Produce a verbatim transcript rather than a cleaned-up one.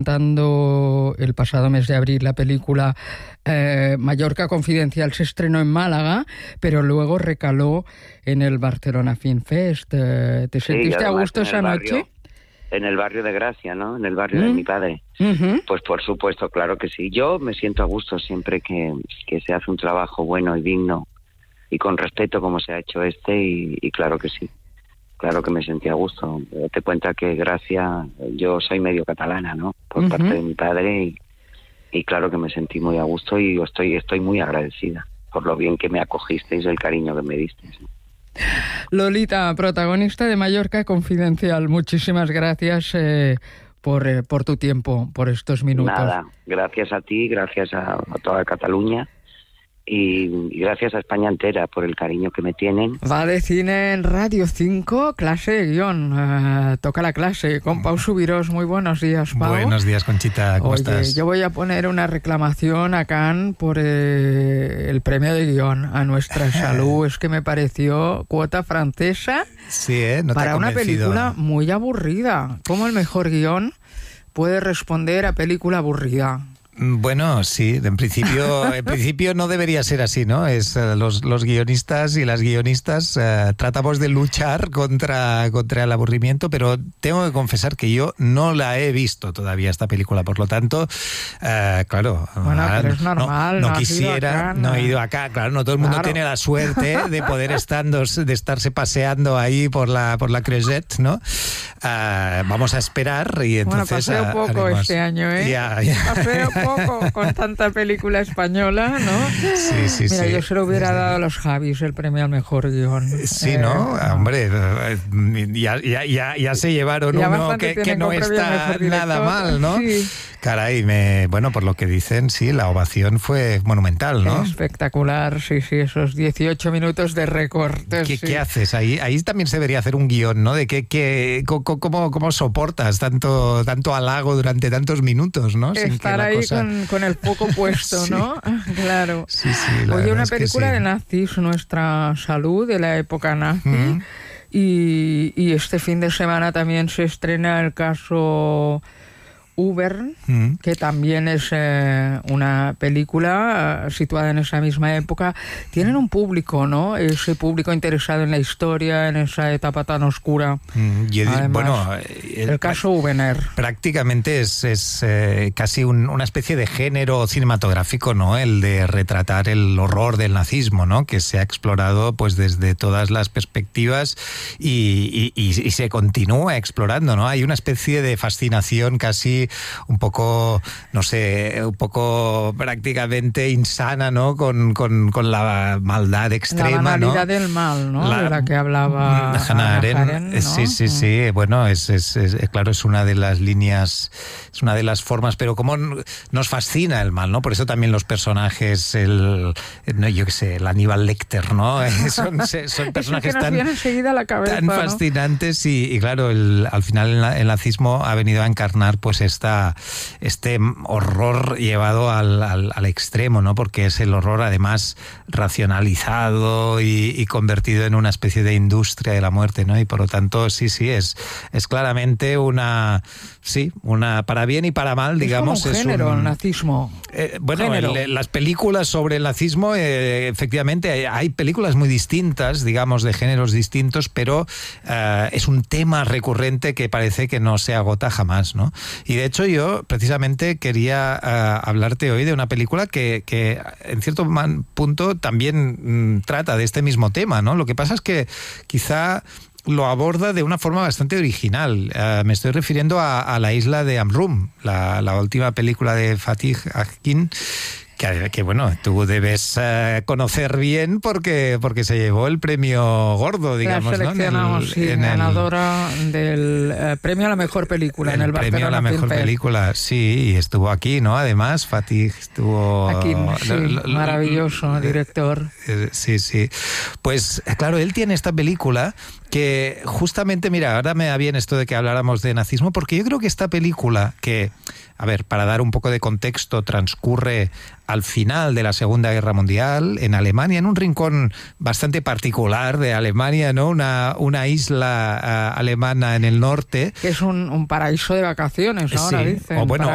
presentando el pasado mes de abril la película eh, Mallorca Confidencial. Se estrenó en Málaga, pero luego recaló en el Barcelona Film Fest. Eh, ¿Te sentiste sí, a gusto esa barrio, noche? En el barrio de Gracia, ¿no? En el barrio ¿Mm? de mi padre. Uh-huh. Pues por supuesto, claro que sí. Yo me siento a gusto siempre que, que se hace un trabajo bueno y digno y con respeto como se ha hecho este, y, y claro que sí. Claro que me sentí a gusto. Te cuenta que Gracia, yo soy medio catalana, ¿no? Por uh-huh. parte de mi padre, y, y claro que me sentí muy a gusto, y estoy estoy muy agradecida por lo bien que me acogisteis y el cariño que me disteis, ¿no? Lolita, protagonista de Mallorca Confidencial, muchísimas gracias eh, por, eh, por tu tiempo, por estos minutos. Nada, gracias a ti, gracias a, a toda Cataluña. Y, y gracias a España entera por el cariño que me tienen. Va de cine en Radio cinco, clase de guión. Uh, toca la clase con Pau Subirós. Muy buenos días, Pau. Buenos días, Conchita. ¿Cómo Oye, estás? Yo voy a poner una reclamación a Cannes por eh, el premio de guión a nuestra salud. Es que me pareció cuota francesa sí, ¿eh? No para te ha una convencido. película muy aburrida. ¿Cómo el mejor guión puede responder a película aburrida? Bueno, sí, en principio, en principio no debería ser así, ¿no? Es uh, los, los guionistas y las guionistas uh, tratamos de luchar contra, contra el aburrimiento, pero tengo que confesar que yo no la he visto todavía esta película, por lo tanto, uh, claro, bueno, uh, pero es normal, no, no, no quisiera, acá, no he ido acá, claro, no todo el mundo claro. tiene la suerte de poder estando, de estarse paseando ahí por la por la Creuset, ¿no? Uh, vamos a esperar y entonces bueno, paseo uh, poco haremos... este año, ¿eh? Ya, ya. Paseo poco con tanta película española, ¿no? Sí, sí, Mira, sí. yo se lo hubiera dado a los Javis el premio al mejor guión. Sí, eh, ¿no? no. Hombre, ya, ya, ya, ya se llevaron ya uno que, que no está nada mal, ¿no? Sí. Caray, me, bueno, por lo que dicen, sí, la ovación fue monumental, ¿no? Espectacular, sí, sí, esos dieciocho minutos de recortes. ¿Qué, sí. ¿Qué haces? Ahí, ahí también se debería hacer un guión, ¿no? De qué, qué, cómo, cómo soportas tanto, tanto halago durante tantos minutos, ¿no? Estar Sin que la ahí cosa... con, con el foco puesto, sí. ¿no? Claro. Sí, sí, la Oye, una es película sí. de nazis, nuestra salud, de la época nazi. Mm. Y, y este fin de semana también se estrena el caso Uber, mm. que también es eh, una película uh, situada en esa misma época. Tienen un público, ¿no? Ese público interesado en la historia, en esa etapa tan oscura. Mm, yo, Además, bueno, el, el caso Ubener. Prácticamente es, es eh, casi un, una especie de género cinematográfico, ¿no? El de retratar el horror del nazismo, ¿no? Que se ha explorado pues desde todas las perspectivas y, y, y, y se continúa explorando, ¿no? Hay una especie de fascinación casi un poco, no sé, un poco prácticamente insana, ¿no? Con, con, con la maldad extrema, la banalidad, ¿no? del mal, ¿no? La, de la que hablaba Hannah Arendt, Arendt, ¿no? Sí, sí, sí. Bueno, es, es, es claro, es una de las líneas, es una de las formas, pero cómo nos fascina el mal, ¿no? Por eso también los personajes, el, no, yo qué sé, el Aníbal Lecter, ¿no? Son, son personajes es que tan, enseguida a la cabeza, tan ¿no? fascinantes y, y claro, el, al final el, el nazismo ha venido a encarnar pues esta, este horror llevado al, al, al extremo, ¿no? Porque es el horror además racionalizado y, y convertido en una especie de industria de la muerte, ¿no? Y por lo tanto, sí, sí, es, es claramente una, sí, una para bien y para mal, digamos. Es como un género, es un, el nazismo. Eh, bueno, el, las películas sobre el nazismo, eh, efectivamente, hay, hay películas muy distintas, digamos, de géneros distintos, pero eh, es un tema recurrente que parece que no se agota jamás, ¿no? Y de hecho yo precisamente quería uh, hablarte hoy de una película que, que en cierto man, punto también mm, trata de este mismo tema, ¿no? Lo que pasa es que quizá lo aborda de una forma bastante original. Uh, me estoy refiriendo a, a La isla de Amrum, la, la última película de Fatih Akin, Que, que bueno, tú debes uh, conocer bien porque porque se llevó el premio gordo, digamos, la seleccionamos, ¿no? En el, sí, en ganadora el, del uh, premio a la mejor película el en el premio Barcelona a la mejor Film película, Fest. sí, y estuvo aquí, ¿no? Además, Fatih estuvo... Aquí, sí, lo, lo, maravilloso director. Eh, sí, sí. Pues, claro, él tiene esta película que justamente, mira, ahora me da bien esto de que habláramos de nazismo, porque yo creo que esta película que... A ver, para dar un poco de contexto, transcurre al final de la Segunda Guerra Mundial, en Alemania, en un rincón bastante particular de Alemania, ¿no? Una, una isla uh, alemana en el norte. Que es un, un paraíso de vacaciones, ahora sí. dicen. O bueno,